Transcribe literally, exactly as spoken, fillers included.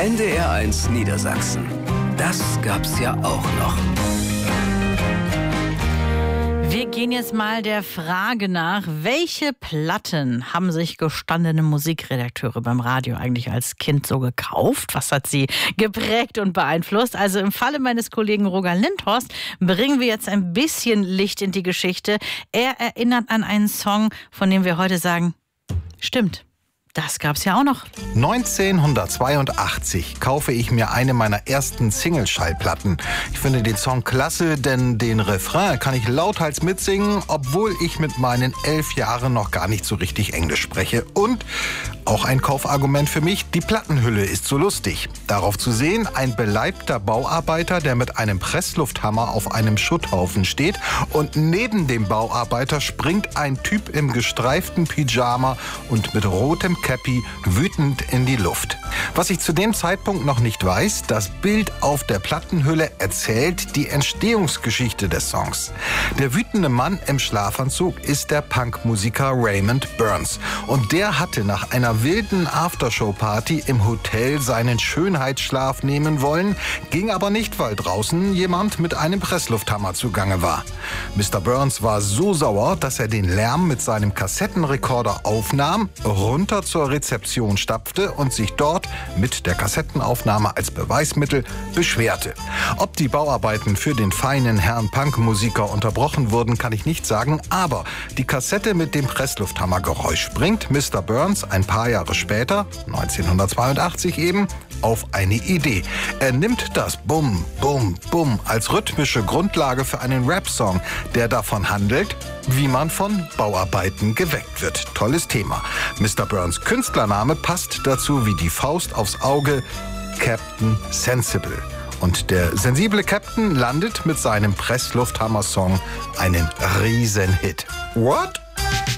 N D R eins Niedersachsen. Das gab's ja auch noch. Wir gehen jetzt mal der Frage nach, welche Platten haben sich gestandene Musikredakteure beim Radio eigentlich als Kind so gekauft? Was hat sie geprägt und beeinflusst? Also im Falle meines Kollegen Roger Lindhorst bringen wir jetzt ein bisschen Licht in die Geschichte. Er erinnert an einen Song, von dem wir heute sagen, stimmt. Das gab's ja auch noch. neunzehnhundertzweiundachtzig kaufe ich mir eine meiner ersten Single-Schallplatten. Ich finde den Song klasse, denn den Refrain kann ich lauthals mitsingen, obwohl ich mit meinen elf Jahren noch gar nicht so richtig Englisch spreche. Und auch ein Kaufargument für mich, die Plattenhülle ist so lustig. Darauf zu sehen, ein beleibter Bauarbeiter, der mit einem Presslufthammer auf einem Schutthaufen steht, und neben dem Bauarbeiter springt ein Typ im gestreiften Pyjama und mit rotem Cappy wütend in die Luft. Was ich zu dem Zeitpunkt noch nicht weiß, das Bild auf der Plattenhülle erzählt die Entstehungsgeschichte des Songs. Der wütende Mann im Schlafanzug ist der Punkmusiker Raymond Burns. Und der hatte nach einer wilden Aftershow-Party im Hotel seinen Schönheitsschlaf nehmen wollen, ging aber nicht, weil draußen jemand mit einem Presslufthammer zugange war. Mister Burns war so sauer, dass er den Lärm mit seinem Kassettenrekorder aufnahm, runter zur Rezeption stapfte und sich dort mit der Kassettenaufnahme als Beweismittel beschwerte. Ob die Bauarbeiten für den feinen Herrn Punkmusiker unterbrochen wurden, kann ich nicht sagen, aber die Kassette mit dem Presslufthammergeräusch bringt Mister Burns ein paar Jahre später, neunzehnhundertzweiundachtzig eben, auf eine Idee. Er nimmt das Bum, Bum, Bum als rhythmische Grundlage für einen Rap-Song, der davon handelt, wie man von Bauarbeiten geweckt wird. Tolles Thema. Mister Burns Künstlername passt dazu wie die Faust aufs Auge: Captain Sensible. Und der sensible Captain landet mit seinem Presslufthammer-Song einen Riesenhit. What?